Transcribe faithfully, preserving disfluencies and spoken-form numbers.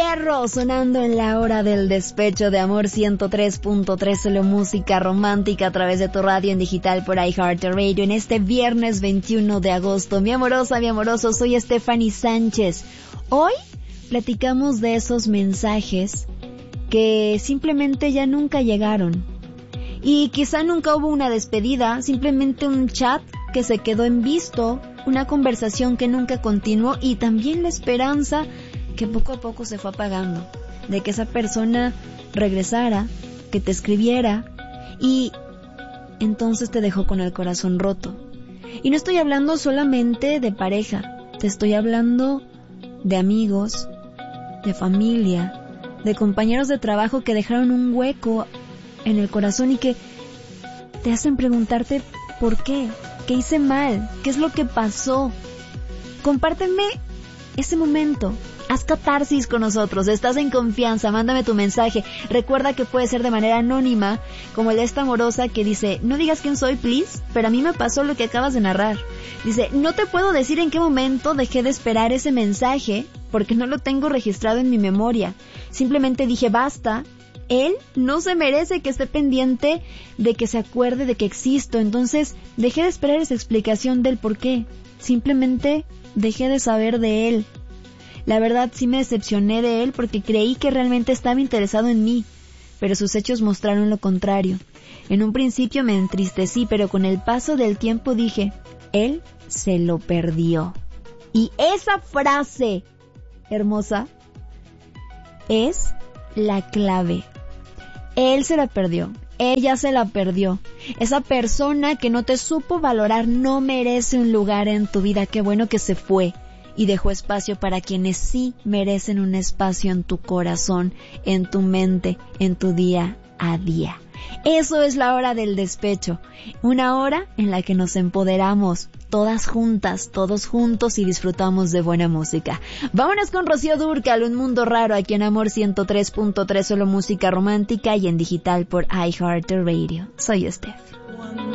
Fierro sonando en la hora del despecho de Amor ciento tres punto tres, solo música romántica a través de tu radio en digital por iHeartRadio en este viernes veintiuno de agosto. Mi amorosa, mi amoroso, soy Stephanie Sánchez. Hoy platicamos de esos mensajes que simplemente ya nunca llegaron. Y quizá nunca hubo una despedida, simplemente un chat que se quedó en visto, una conversación que nunca continuó y también la esperanza que poco a poco se fue apagando, de que esa persona regresara, que te escribiera y entonces te dejó con el corazón roto. Y no estoy hablando solamente de pareja, te estoy hablando de amigos, de familia, de compañeros de trabajo que dejaron un hueco en el corazón y que te hacen preguntarte ¿por qué? ¿Qué hice mal? ¿Qué es lo que pasó? Compárteme ese momento. Haz catarsis con nosotros, estás en confianza, mándame tu mensaje. Recuerda que puede ser de manera anónima, como el de esta amorosa que dice, no digas quién soy, please, pero a mí me pasó lo que acabas de narrar. Dice, no te puedo decir en qué momento dejé de esperar ese mensaje, porque no lo tengo registrado en mi memoria. Simplemente dije, basta, él no se merece que esté pendiente de que se acuerde de que existo. Entonces, dejé de esperar esa explicación del por qué. Simplemente dejé de saber de él. La verdad sí me decepcioné de él porque creí que realmente estaba interesado en mí, pero sus hechos mostraron lo contrario. En un principio me entristecí, pero con el paso del tiempo dije, él se lo perdió. Y esa frase, hermosa, es la clave. Él se la perdió, ella se la perdió. Esa persona que no te supo valorar no merece un lugar en tu vida. Qué bueno que se fue. Y dejó espacio para quienes sí merecen un espacio en tu corazón, en tu mente, en tu día a día. Eso es la hora del despecho. Una hora en la que nos empoderamos, todas juntas, todos juntos y disfrutamos de buena música. Vámonos con Rocío Dúrcal, Un Mundo Raro, aquí en Amor ciento tres punto tres, solo música romántica y en digital por iHeartRadio. Soy Steph.